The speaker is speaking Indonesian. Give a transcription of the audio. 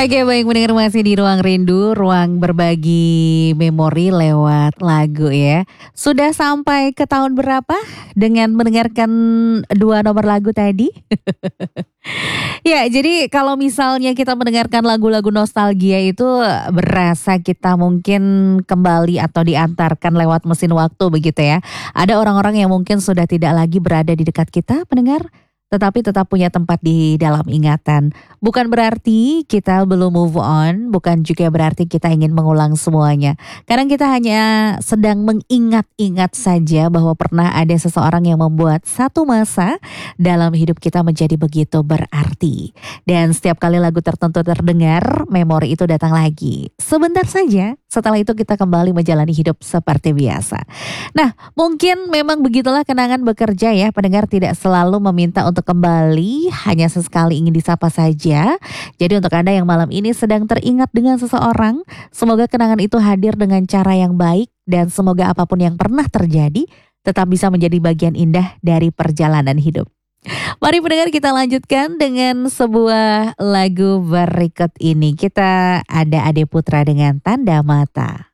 Oke, baik, mendengar masih di Ruang Rindu, ruang berbagi memori lewat lagu ya. Sudah sampai ke tahun berapa dengan mendengarkan dua nomor lagu tadi? Ya, jadi kalau misalnya kita mendengarkan lagu-lagu nostalgia itu berasa kita mungkin kembali atau diantarkan lewat mesin waktu begitu ya. Ada orang-orang yang mungkin sudah tidak lagi berada di dekat kita pendengar, tetapi tetap punya tempat di dalam ingatan. Bukan berarti kita belum move on, bukan juga berarti kita ingin mengulang semuanya. Kadang kita hanya sedang mengingat-ingat saja bahwa pernah ada seseorang yang membuat satu masa dalam hidup kita menjadi begitu berarti. Dan setiap kali lagu tertentu terdengar, memori itu datang lagi. Sebentar saja, setelah itu kita kembali menjalani hidup seperti biasa. Nah, mungkin memang begitulah kenangan bekerja ya, pendengar tidak selalu meminta untuk kembali, hanya sesekali ingin disapa saja. Jadi untuk Anda yang malam ini sedang teringat dengan seseorang, semoga kenangan itu hadir dengan cara yang baik dan semoga apapun yang pernah terjadi tetap bisa menjadi bagian indah dari perjalanan hidup. Mari pendengar kita lanjutkan dengan sebuah lagu berikut ini. Kita ada Ade Putra dengan Tanda Mata.